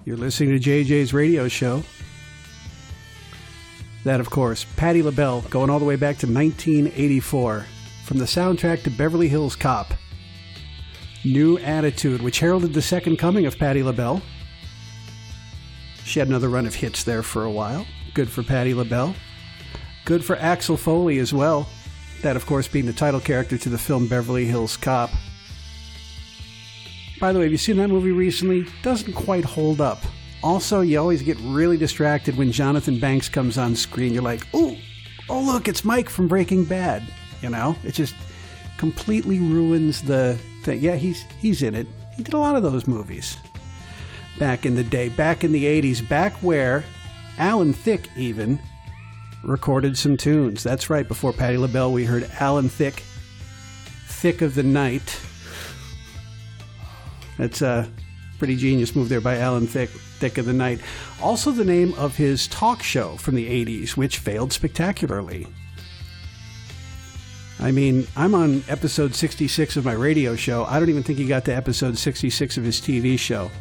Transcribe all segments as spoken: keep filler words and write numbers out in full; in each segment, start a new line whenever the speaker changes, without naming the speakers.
You're listening to J J's radio show. That, of course, Patti LaBelle, going all the way back to nineteen eighty-four. From the soundtrack to Beverly Hills Cop. New Attitude, which heralded the second coming of Patti LaBelle. She had another run of hits there for a while. Good for Patti LaBelle. Good for Axel Foley as well. That, of course, being the title character to the film Beverly Hills Cop. By the way, have you seen that movie recently? Doesn't quite hold up. Also, you always get really distracted when Jonathan Banks comes on screen. You're like, ooh, oh look, it's Mike from Breaking Bad. You know, it just completely ruins the thing. Yeah, he's he's in it. He did a lot of those movies back in the day, back in the eighties, back where Alan Thicke even recorded some tunes. That's right, before Patti LaBelle, we heard Alan Thicke, Thick of the Night. That's a pretty genius move there by Alan Thicke, Thick of the Night. Also the name of his talk show from the eighties, which failed spectacularly. I mean, I'm on episode sixty-six of my radio show. I don't even think he got to episode sixty-six of his T V show.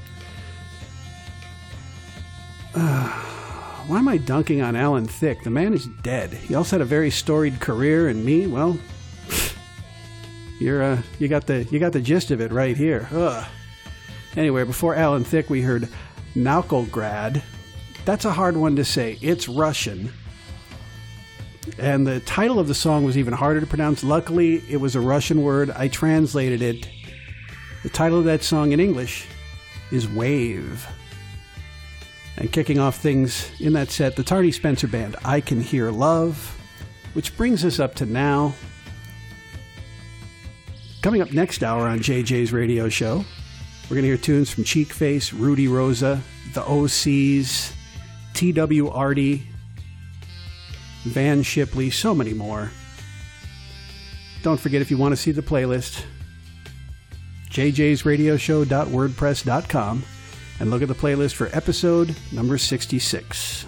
Uh, why am I dunking on Alan Thicke? The man is dead. He also had a very storied career, and me, well, you're uh, you got the you got the gist of it right here. Ugh. Anyway, before Alan Thicke, we heard Naukograd. That's a hard one to say. It's Russian. And the title of the song was even harder to pronounce. Luckily, it was a Russian word. I translated it. The title of that song in English is Wave. And kicking off things in that set, the Tardy Spencer Band, I Can Hear Love, which brings us up to now. Coming up next hour on J J's radio show, we're going to hear tunes from Cheekface, Rudy Rosa, the O Cs, T W Artie, Van Shipley, so many more. Don't forget, if you want to see the playlist, j j's radio show dot wordpress dot com, and look at the playlist for episode number sixty-six.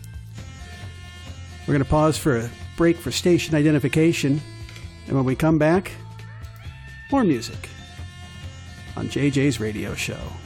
We're going to pause for a break for station identification, and when we come back, more music on J J's radio show.